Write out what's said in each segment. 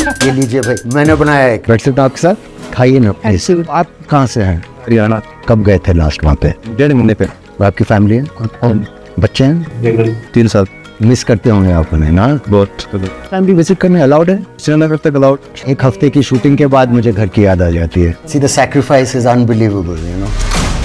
ये लीजिए भाई, मैंने बनाया है। बैठ सकता आपके साथ, खाइए ना। ऐसे आप कहाँ से हैं? हरियाणा। कब गए थे लास्ट वहाँ पे? 1.5 महीने पे। आपकी फैमिली है, बच्चे हैं? 3 साल। मिस करते होंगे आप उन्हें ना? बहुत। फैमिली विजिट करने अलाउड है? श्रीनगर तक अलाउड। एक हफ्ते की शूटिंग के बाद मुझे घर की याद आ जाती है। See, the sacrifice is unbelievable, you know.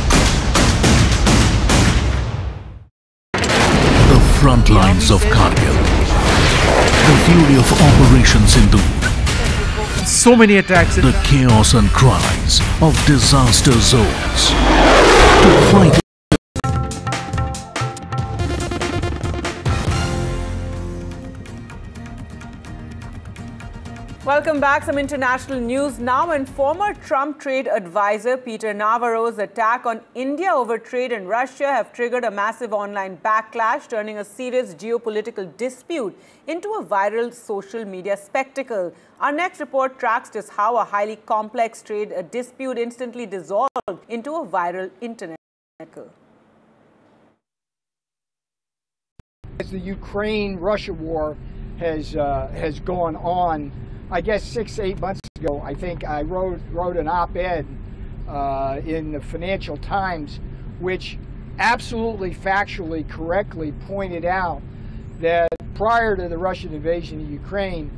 The front lines of Kargil, the fury of Operation Sindoor, so many attacks, the chaos and cries of disaster zones. To fight Welcome back. Some international news now. And former Trump trade advisor Peter Navarro's attack on India over trade and Russia have triggered a massive online backlash, turning a serious geopolitical dispute into a viral social media spectacle. Our next report tracks just how a highly complex trade dispute instantly dissolved into a viral internet cycle. As the Ukraine-Russia war has gone on, I guess 6-8 months ago, I think I wrote an op-ed in the Financial Times, which absolutely factually correctly pointed out that prior to the Russian invasion of Ukraine,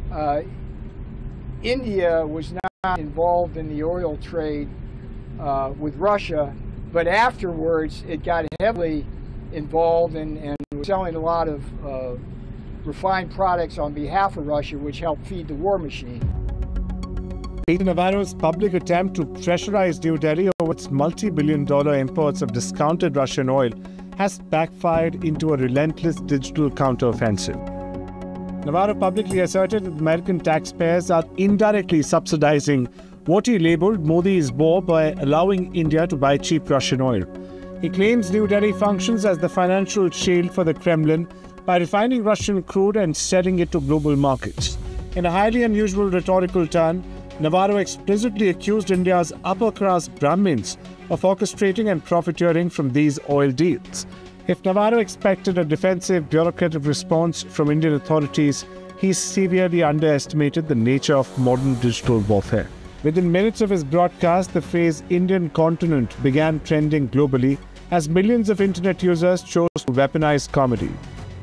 India was not involved in the oil trade with Russia, but afterwards it got heavily involved and was selling a lot of refined products on behalf of Russia, which helped feed the war machine. Peter Navarro's public attempt to pressurize New Delhi over its multi-billion-dollar imports of discounted Russian oil has backfired into a relentless digital counteroffensive. Navarro publicly asserted that American taxpayers are indirectly subsidizing what he labeled Modi's war by allowing India to buy cheap Russian oil. He claims New Delhi functions as the financial shield for the Kremlin by refining Russian crude and selling it to global markets. In a highly unusual rhetorical turn, Navarro explicitly accused India's upper-class Brahmins of orchestrating and profiteering from these oil deals. If Navarro expected a defensive bureaucratic response from Indian authorities, he severely underestimated the nature of modern digital warfare. Within minutes of his broadcast, the phrase Indian continent began trending globally as millions of internet users chose to weaponize comedy.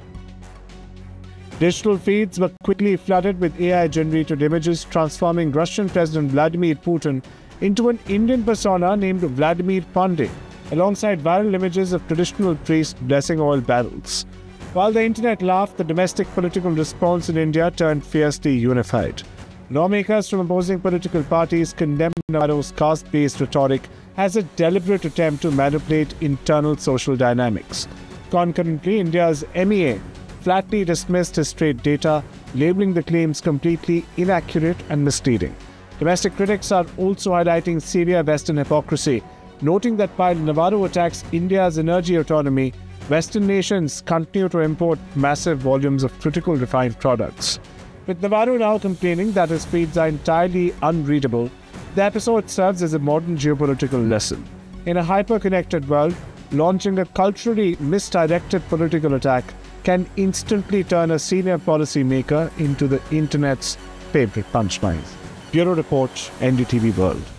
Digital feeds were quickly flooded with AI-generated images, transforming Russian President Vladimir Putin into an Indian persona named Vladimir Pandey, alongside viral images of traditional priests blessing oil barrels. While the internet laughed, the domestic political response in India turned fiercely unified. Lawmakers from opposing political parties condemned Navarro's caste-based rhetoric as a deliberate attempt to manipulate internal social dynamics. Concurrently, India's MEA flatly dismissed his trade data, labeling the claims completely inaccurate and misleading. Domestic critics are also highlighting severe Western hypocrisy, noting that while Navarro attacks India's energy autonomy, Western nations continue to import massive volumes of critical refined products. With Navarro now complaining that his feeds are entirely unreadable, the episode serves as a modern geopolitical lesson. In a hyper-connected world, launching a culturally misdirected political attack can instantly turn a senior policymaker into the internet's favorite punchlines. Bureau Report, NDTV World.